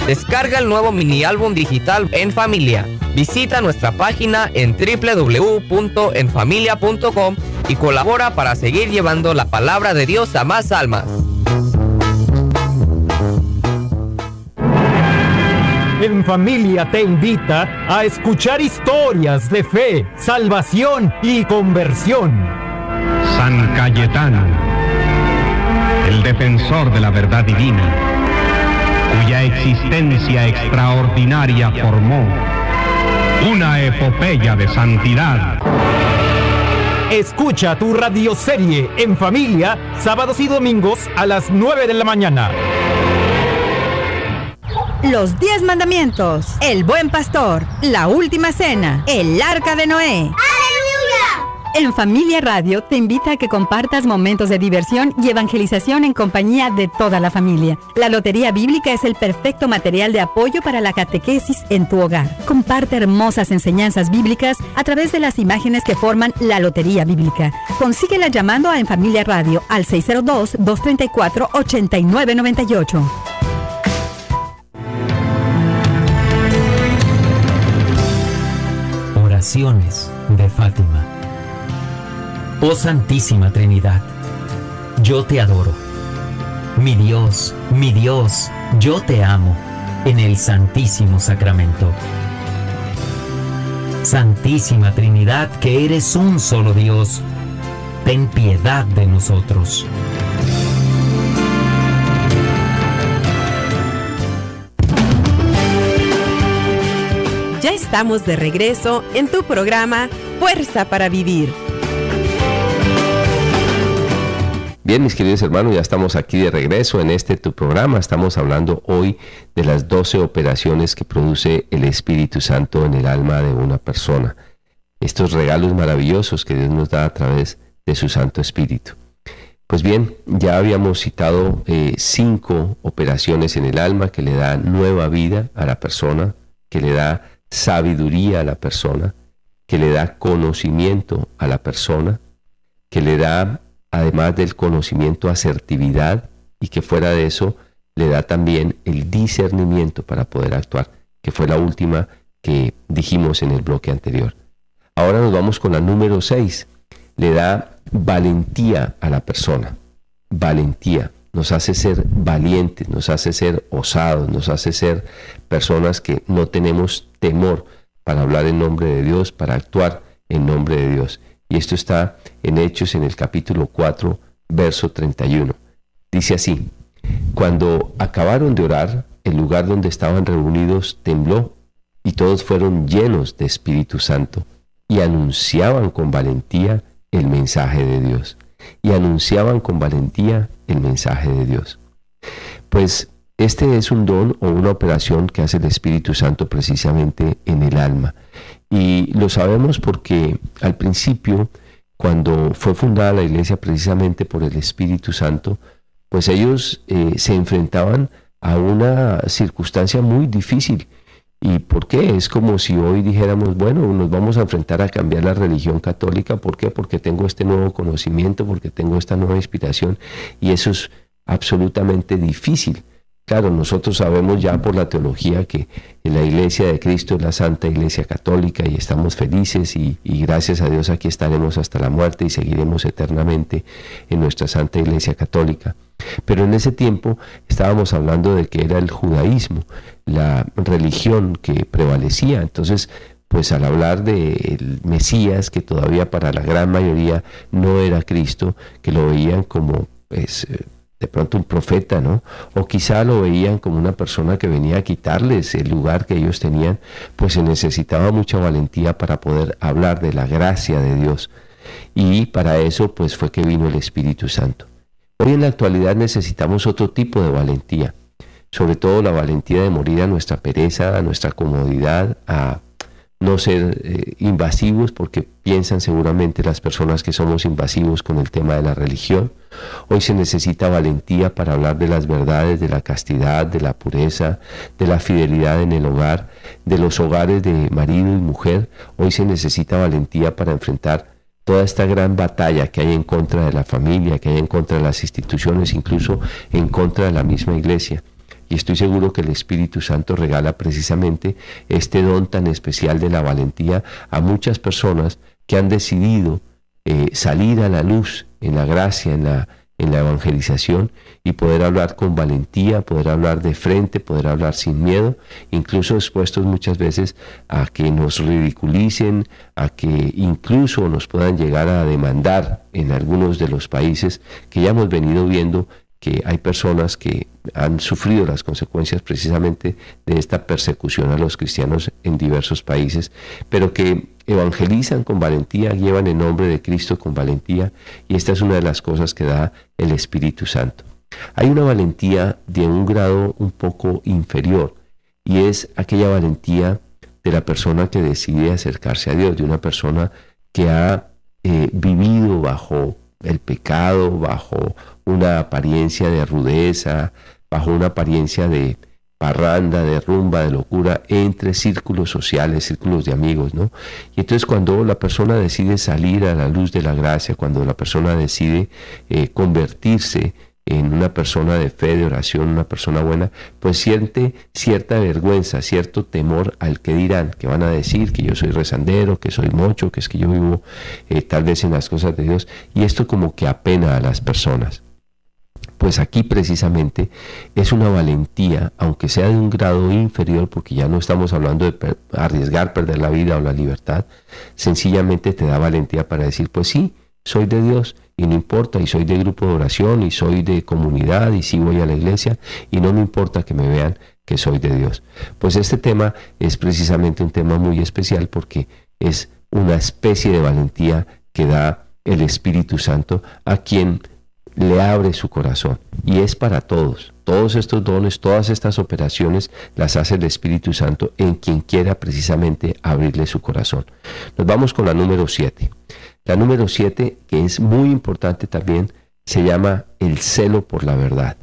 Descarga el nuevo mini álbum digital En Familia. Visita nuestra página en www.enfamilia.com y colabora para seguir llevando la palabra de Dios a más almas. En Familia te invita a escuchar historias de fe, salvación y conversión. San Cayetano, el defensor de la verdad divina, cuya existencia extraordinaria formó una epopeya de santidad. Escucha tu radioserie En Familia, sábados y domingos a las 9 de la mañana. Los 10 mandamientos, el buen pastor, la última cena, el arca de Noé. ¡Aleluya! En Familia Radio te invita a que compartas momentos de diversión y evangelización en compañía de toda la familia. La Lotería Bíblica es el perfecto material de apoyo para la catequesis en tu hogar. Comparte hermosas enseñanzas bíblicas a través de las imágenes que forman la Lotería Bíblica. Consíguela llamando a En Familia Radio al 602-234-8998. Oraciones de Fátima. Oh Santísima Trinidad, yo te adoro. Mi Dios, yo te amo en el Santísimo Sacramento. Santísima Trinidad, que eres un solo Dios, ten piedad de nosotros. Ya estamos de regreso en tu programa Fuerza para Vivir. Bien, mis queridos hermanos, ya estamos aquí de regreso en tu programa. Estamos hablando hoy de las 12 operaciones que produce el Espíritu Santo en el alma de una persona. Estos regalos maravillosos que Dios nos da a través de su Santo Espíritu. Pues bien, ya habíamos citado 5 operaciones en el alma que le da nueva vida a la persona, que le da sabiduría a la persona, que le da conocimiento a la persona, que le da, además del conocimiento, asertividad, y que fuera de eso le da también el discernimiento para poder actuar, que fue la última que dijimos en el bloque anterior. Ahora nos vamos con la número 6. Le da valentía a la persona. Valentía. Nos hace ser valientes, nos hace ser osados, nos hace ser personas que no tenemos temor para hablar en nombre de Dios, para actuar en nombre de Dios. Y esto está en Hechos, en el capítulo 4, verso 31. Dice así: cuando acabaron de orar, el lugar donde estaban reunidos tembló, y todos fueron llenos de Espíritu Santo, y anunciaban con valentía el mensaje de Dios. Y anunciaban con valentía el mensaje de Dios. Pues este es un don o una operación que hace el Espíritu Santo precisamente en el alma. Y lo sabemos porque al principio, cuando fue fundada la iglesia precisamente por el Espíritu Santo, pues ellos se enfrentaban a una circunstancia muy difícil. ¿Y por qué? Es como si hoy dijéramos, bueno, nos vamos a enfrentar a cambiar la religión católica. ¿Por qué? Porque tengo este nuevo conocimiento, porque tengo esta nueva inspiración, y eso es absolutamente difícil. Claro, nosotros sabemos ya por la teología que la Iglesia de Cristo es la Santa Iglesia Católica, y estamos felices y gracias a Dios aquí estaremos hasta la muerte y seguiremos eternamente en nuestra Santa Iglesia Católica. Pero en ese tiempo estábamos hablando de que era el judaísmo, la religión que prevalecía. Entonces, pues al hablar del Mesías, que todavía para la gran mayoría no era Cristo, que lo veían como de pronto un profeta, ¿no? O quizá lo veían como una persona que venía a quitarles el lugar que ellos tenían, pues se necesitaba mucha valentía para poder hablar de la gracia de Dios. Y para eso pues fue que vino el Espíritu Santo. Hoy en la actualidad necesitamos otro tipo de valentía, sobre todo la valentía de morir a nuestra pereza, a nuestra comodidad, a no ser invasivos, porque piensan seguramente las personas que somos invasivos con el tema de la religión. Hoy se necesita valentía para hablar de las verdades, de la castidad, de la pureza, de la fidelidad en el hogar, de los hogares de marido y mujer. Hoy se necesita valentía para enfrentar toda esta gran batalla que hay en contra de la familia, que hay en contra de las instituciones, incluso en contra de la misma iglesia. Y Y estoy seguro que el Espíritu Santo regala precisamente este don tan especial de la valentía a muchas personas que han decidido salir a la luz en la gracia, en la evangelización, y poder hablar con valentía, poder hablar de frente, poder hablar sin miedo, incluso expuestos muchas veces a que nos ridiculicen, a que incluso nos puedan llegar a demandar en algunos de los países que ya hemos venido viendo que hay personas que han sufrido las consecuencias precisamente de esta persecución a los cristianos en diversos países, pero que evangelizan con valentía, llevan el nombre de Cristo con valentía, y esta es una de las cosas que da el Espíritu Santo. Hay una valentía de un grado un poco inferior, y es aquella valentía de la persona que decide acercarse a Dios, de una persona que ha vivido bajo el pecado, bajo una apariencia de rudeza, bajo una apariencia de parranda, de rumba, de locura, entre círculos sociales, círculos de amigos, ¿no? Y entonces cuando la persona decide salir a la luz de la gracia, cuando la persona decide convertirse en una persona de fe, de oración, una persona buena, pues siente cierta vergüenza, cierto temor al que dirán, que van a decir que yo soy rezandero, que soy mocho, que es que yo vivo tal vez en las cosas de Dios, y esto como que apena a las personas. Pues aquí precisamente es una valentía, aunque sea de un grado inferior, porque ya no estamos hablando de arriesgar, perder la vida o la libertad, sencillamente te da valentía para decir, pues sí, soy de Dios y no importa, y soy de grupo de oración, y soy de comunidad, y sí voy a la iglesia, y no me importa que me vean que soy de Dios. Pues este tema es precisamente un tema muy especial porque es una especie de valentía que da el Espíritu Santo a quien le abre su corazón, y es para todos. Todos estos dones, todas estas operaciones las hace el Espíritu Santo en quien quiera precisamente abrirle su corazón. Nos vamos con la número 7. La número 7, que es muy importante también, se llama el celo por la verdad.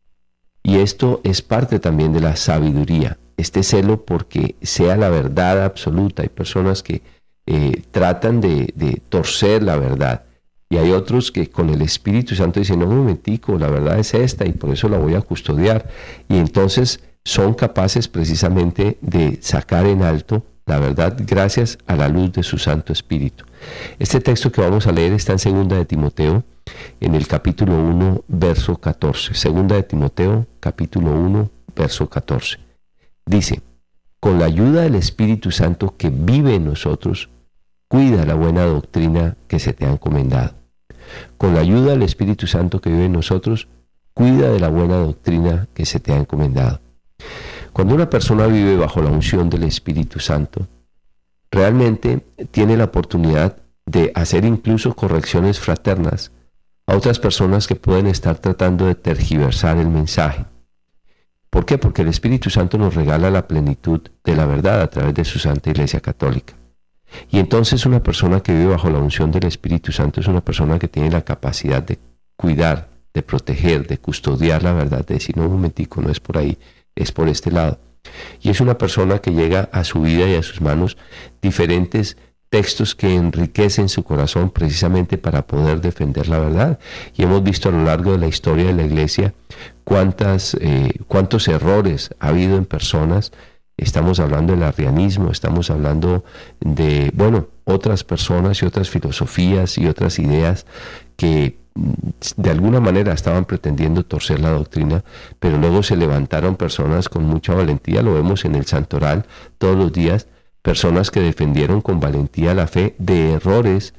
Y esto es parte también de la sabiduría, este celo porque sea la verdad absoluta. Hay personas que tratan de torcer la verdad, y hay otros que con el Espíritu Santo dicen, no, un momentico, la verdad es esta y por eso la voy a custodiar. Y entonces son capaces precisamente de sacar en alto la verdad gracias a la luz de su Santo Espíritu. Este texto que vamos a leer está en 2 de Timoteo, en el capítulo 1, verso 14. 2 de Timoteo, capítulo 1, verso 14. Dice, con la ayuda del Espíritu Santo que vive en nosotros, cuida la buena doctrina que se te ha encomendado. Con la ayuda del Espíritu Santo que vive en nosotros, cuida de la buena doctrina que se te ha encomendado. Cuando una persona vive bajo la unción del Espíritu Santo, realmente tiene la oportunidad de hacer incluso correcciones fraternas a otras personas que pueden estar tratando de tergiversar el mensaje. ¿Por qué? Porque el Espíritu Santo nos regala la plenitud de la verdad a través de su Santa Iglesia Católica. Y entonces una persona que vive bajo la unción del Espíritu Santo es una persona que tiene la capacidad de cuidar, de proteger, de custodiar la verdad, de decir, no, un momentico, no es por ahí, es por este lado. Y es una persona que llega a su vida y a sus manos diferentes textos que enriquecen su corazón precisamente para poder defender la verdad. Y hemos visto a lo largo de la historia de la Iglesia cuántos errores ha habido en personas. Estamos hablando del arrianismo, estamos hablando de, otras personas y otras filosofías y otras ideas que de alguna manera estaban pretendiendo torcer la doctrina, pero luego se levantaron personas con mucha valentía, lo vemos en el Santoral todos los días, personas que defendieron con valentía la fe de errores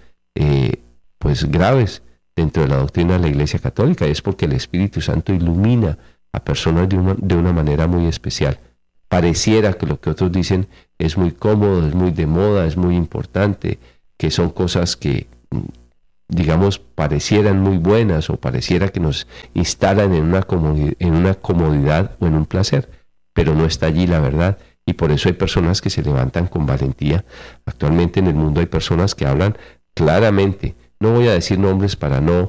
graves dentro de la doctrina de la Iglesia Católica. Es porque el Espíritu Santo ilumina a personas de una manera muy especial. Pareciera que lo que otros dicen es muy cómodo, es muy de moda, es muy importante, que son cosas que, digamos, parecieran muy buenas o pareciera que nos instalan en una comodidad o en un placer, pero no está allí la verdad, y por eso hay personas que se levantan con valentía. Actualmente en el mundo hay personas que hablan claramente, no voy a decir nombres para no,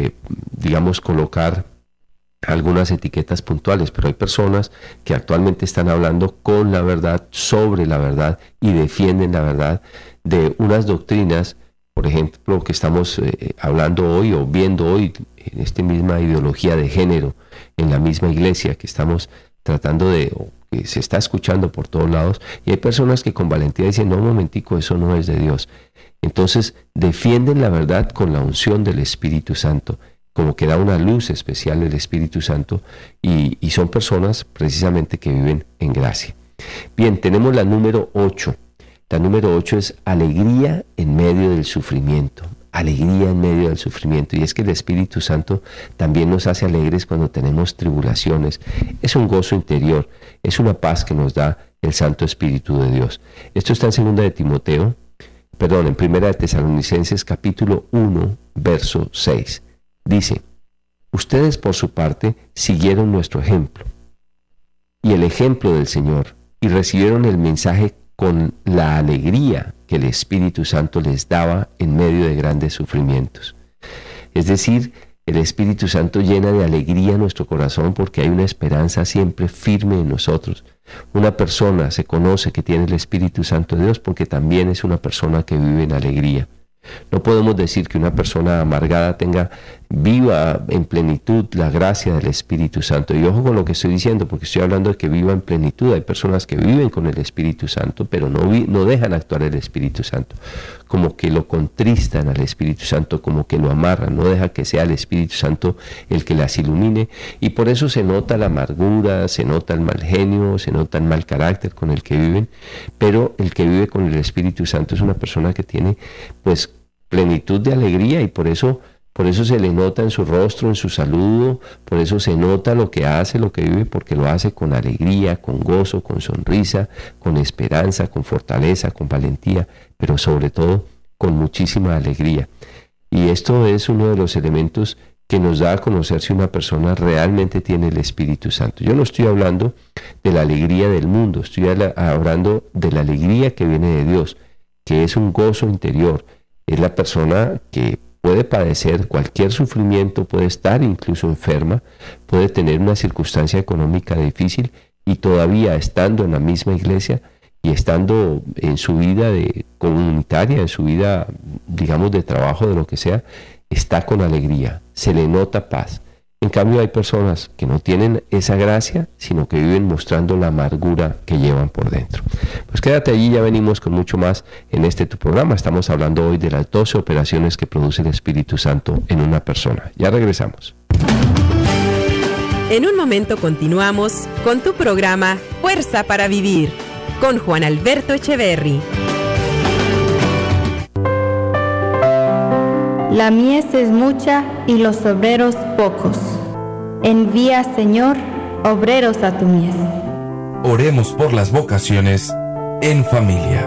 colocar algunas etiquetas puntuales, pero hay personas que actualmente están hablando con la verdad, sobre la verdad, y defienden la verdad de unas doctrinas, por ejemplo, que estamos hablando hoy o viendo hoy en esta misma ideología de género en la misma iglesia, que estamos tratando de, o que se está escuchando por todos lados, y hay personas que con valentía dicen, no, un momentico, eso no es de Dios. Entonces defienden la verdad con la unción del Espíritu Santo, como que da una luz especial del Espíritu Santo, y son personas precisamente que viven en gracia. Bien, tenemos la número 8. La número 8 es alegría en medio del sufrimiento. Alegría en medio del sufrimiento. Y es que el Espíritu Santo también nos hace alegres cuando tenemos tribulaciones. Es un gozo interior, es una paz que nos da el Santo Espíritu de Dios. Esto está en 1 de Tesalonicenses capítulo 1, verso 6. Dice, ustedes por su parte siguieron nuestro ejemplo y el ejemplo del Señor y recibieron el mensaje con la alegría que el Espíritu Santo les daba en medio de grandes sufrimientos. Es decir, el Espíritu Santo llena de alegría nuestro corazón porque hay una esperanza siempre firme en nosotros. Una persona se conoce que tiene el Espíritu Santo de Dios porque también es una persona que vive en alegría. No podemos decir que una persona amargada viva en plenitud la gracia del Espíritu Santo. Y ojo con lo que estoy diciendo, porque estoy hablando de que viva en plenitud. Hay personas que viven con el Espíritu Santo, pero no dejan actuar el Espíritu Santo. Como que lo contristan al Espíritu Santo, como que lo amarran. No deja que sea el Espíritu Santo el que las ilumine. Y por eso se nota la amargura, se nota el mal genio, se nota el mal carácter con el que viven. Pero el que vive con el Espíritu Santo es una persona que tiene, pues, plenitud de alegría, y por eso se le nota en su rostro, en su saludo, por eso se nota lo que hace, lo que vive, porque lo hace con alegría, con gozo, con sonrisa, con esperanza, con fortaleza, con valentía, pero sobre todo con muchísima alegría. Y esto es uno de los elementos que nos da a conocer si una persona realmente tiene el Espíritu Santo. Yo no estoy hablando de la alegría del mundo, estoy hablando de la alegría que viene de Dios, que es un gozo interior. Es la persona que puede padecer cualquier sufrimiento, puede estar incluso enferma, puede tener una circunstancia económica difícil y todavía estando en la misma iglesia y estando en su vida comunitaria, en su vida, digamos, de trabajo, de lo que sea, está con alegría, se le nota paz. En cambio hay personas que no tienen esa gracia, sino que viven mostrando la amargura que llevan por dentro. Pues quédate allí, ya venimos con mucho más en tu programa. Estamos hablando hoy de las 12 operaciones que produce el Espíritu Santo en una persona. Ya regresamos. En un momento continuamos con tu programa Fuerza para Vivir, con Juan Alberto Echeverry. La mies es mucha y los obreros pocos. Envía, Señor, obreros a tu mies. Oremos por las vocaciones en familia.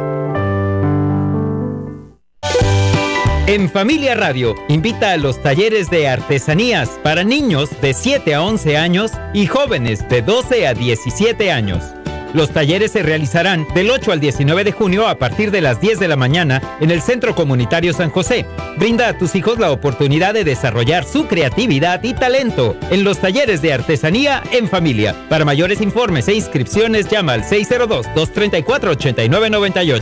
En Familia Radio invita a los talleres de artesanías para niños de 7 a 11 años y jóvenes de 12 a 17 años. Los talleres se realizarán del 8 al 19 de junio a partir de las 10 de la mañana en el Centro Comunitario San José. Brinda a tus hijos la oportunidad de desarrollar su creatividad y talento en los talleres de artesanía en familia. Para mayores informes e inscripciones llama al 602-234-8998.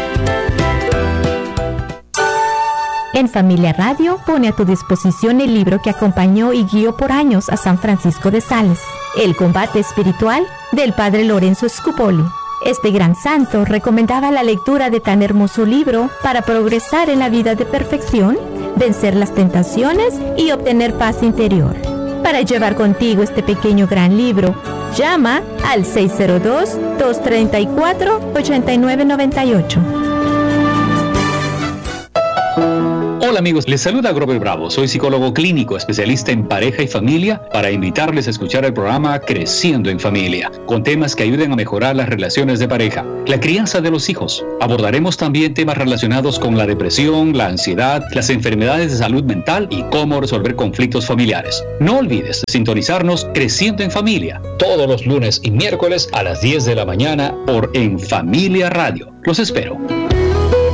En Familia Radio pone a tu disposición el libro que acompañó y guió por años a San Francisco de Sales, El combate espiritual, del Padre Lorenzo Scupoli. Este gran santo recomendaba la lectura de tan hermoso libro para progresar en la vida de perfección, vencer las tentaciones y obtener paz interior. Para llevar contigo este pequeño gran libro, llama al 602-234-8998. Hola amigos, les saluda Grover Bravo, soy psicólogo clínico, especialista en pareja y familia, para invitarles a escuchar el programa Creciendo en Familia, con temas que ayuden a mejorar las relaciones de pareja, la crianza de los hijos. Abordaremos también temas relacionados con la depresión, la ansiedad, las enfermedades de salud mental y cómo resolver conflictos familiares. No olvides sintonizarnos Creciendo en Familia, todos los lunes y miércoles a las 10 de la mañana por En Familia Radio. Los espero.